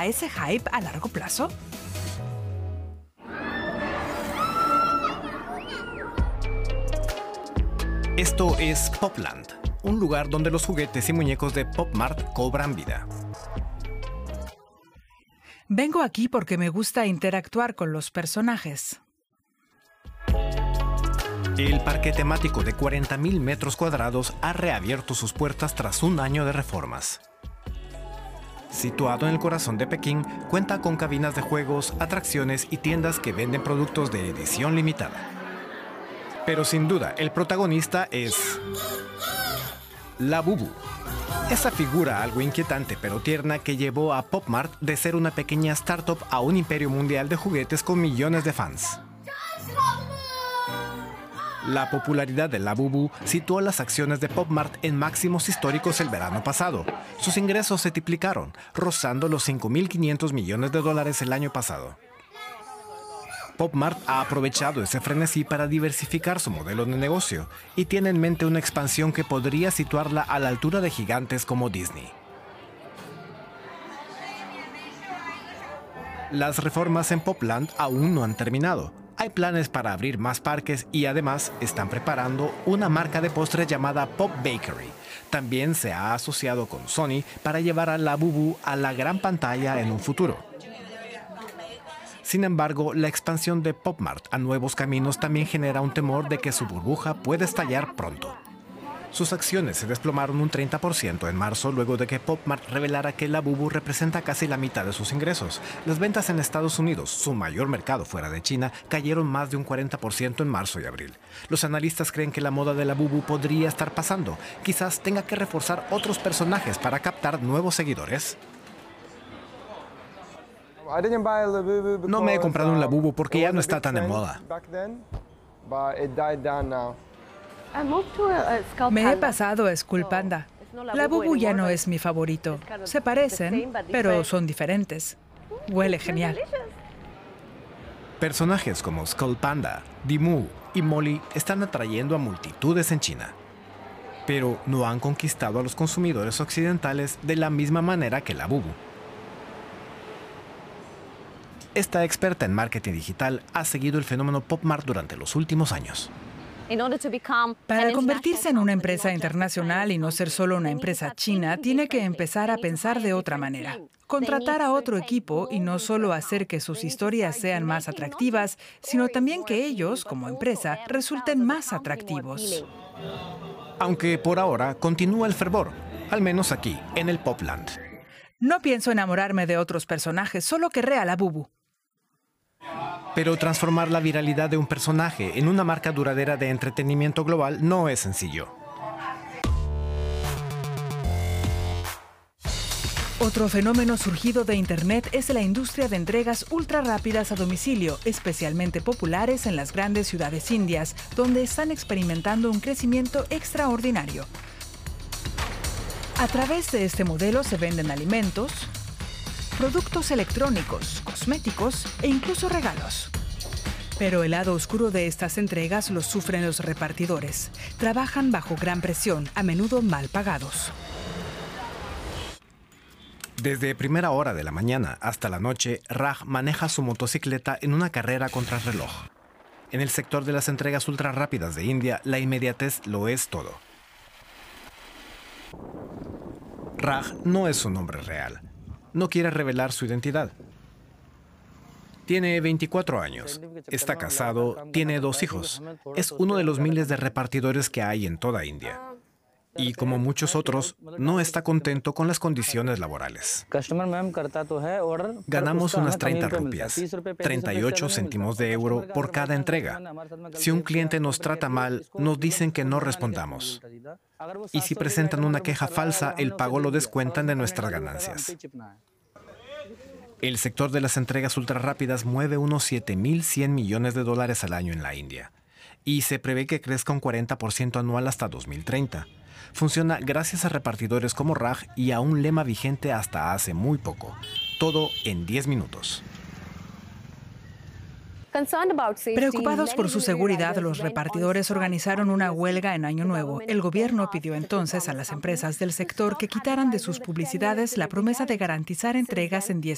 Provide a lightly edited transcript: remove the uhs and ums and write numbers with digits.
¿Durará ese hype a largo plazo? Esto es Popland, un lugar donde los juguetes y muñecos de Pop Mart cobran vida. Vengo aquí porque me gusta interactuar con los personajes. El parque temático de 40.000 metros cuadrados ha reabierto sus puertas tras un año de reformas. Situado en el corazón de Pekín, cuenta con cabinas de juegos, atracciones y tiendas que venden productos de edición limitada. Pero sin duda, el protagonista es Labubu. Esa figura algo inquietante pero tierna que llevó a Pop Mart de ser una pequeña startup a un imperio mundial de juguetes con millones de fans. La popularidad de Labubu situó las acciones de Pop Mart en máximos históricos el verano pasado. Sus ingresos se triplicaron, rozando los $5.500 millones el año pasado. Pop Mart ha aprovechado ese frenesí para diversificar su modelo de negocio y tiene en mente una expansión que podría situarla a la altura de gigantes como Disney. Las reformas en Popland aún no han terminado. Hay planes para abrir más parques y además están preparando una marca de postres llamada Pop Bakery. También se ha asociado con Sony para llevar a Labubu a la gran pantalla en un futuro. Sin embargo, la expansión de Pop Mart a nuevos caminos también genera un temor de que su burbuja pueda estallar pronto. Sus acciones se desplomaron un 30% en marzo luego de que Pop Mart revelara que Labubu representa casi la mitad de sus ingresos. Las ventas en Estados Unidos, su mayor mercado fuera de China, cayeron más de un 40% en marzo y abril. Los analistas creen que la moda de Labubu podría estar pasando. Quizás tenga que reforzar otros personajes para captar nuevos seguidores. No me he comprado un Labubu porque ya no está tan de moda. Me he pasado a Skull Panda. Labubu ya no es mi favorito. Se parecen, pero son diferentes. Huele genial. Personajes como Skull Panda, Dimu y Molly están atrayendo a multitudes en China. Pero no han conquistado a los consumidores occidentales de la misma manera que Labubu. Esta experta en marketing digital ha seguido el fenómeno Pop Mart durante los últimos años. Para convertirse en una empresa internacional y no ser solo una empresa china, tiene que empezar a pensar de otra manera. Contratar a otro equipo y no solo hacer que sus historias sean más atractivas, sino también que ellos, como empresa, resulten más atractivos. Aunque por ahora continúa el fervor, al menos aquí, en el Popland. No pienso enamorarme de otros personajes, solo querré a Labubu. Pero transformar la viralidad de un personaje en una marca duradera de entretenimiento global no es sencillo. Otro fenómeno surgido de Internet es la industria de entregas ultra rápidas a domicilio, especialmente populares en las grandes ciudades indias, donde están experimentando un crecimiento extraordinario. A través de este modelo se venden alimentos, productos electrónicos, cosméticos e incluso regalos. Pero el lado oscuro de estas entregas lo sufren los repartidores. Trabajan bajo gran presión, a menudo mal pagados. Desde primera hora de la mañana hasta la noche, Raj maneja su motocicleta en una carrera contrarreloj. En el sector de las entregas ultra rápidas de India, la inmediatez lo es todo. Raj no es su nombre real. No quiere revelar su identidad. Tiene 24 años, está casado, tiene 2 hijos. Es uno de los miles de repartidores que hay en toda India. Y como muchos otros, no está contento con las condiciones laborales. Ganamos unas 30 rupias, 38 céntimos de euro por cada entrega. Si un cliente nos trata mal, nos dicen que no respondamos. Y si presentan una queja falsa, el pago lo descuentan de nuestras ganancias. El sector de las entregas ultrarrápidas mueve unos $7.100 millones al año en la India. Y se prevé que crezca un 40% anual hasta 2030. Funciona gracias a repartidores como Raj y a un lema vigente hasta hace muy poco. Todo en 10 minutos. Preocupados por su seguridad, los repartidores organizaron una huelga en Año Nuevo. El gobierno pidió entonces a las empresas del sector que quitaran de sus publicidades la promesa de garantizar entregas en 10